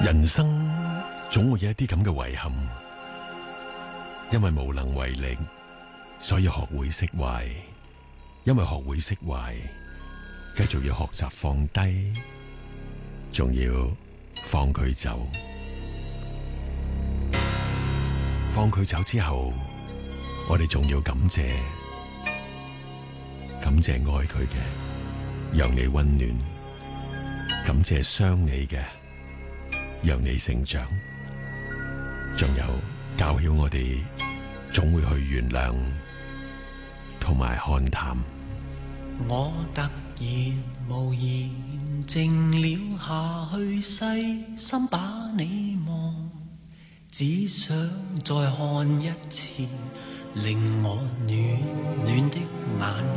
人生總會有一啲咁嘅遺憾，因為無能為力，所以學會釋懷。因為學會釋懷，繼續要學習放低，仲要放佢走。放佢走之後，我哋仲要感謝愛佢嘅，讓你溫暖；感謝傷你嘅，讓你成長。仲有教曉我哋，總會去原諒同埋看淡。 我突然無言靜了下去，細心把你望，只想再看一次，令我暖暖的眼。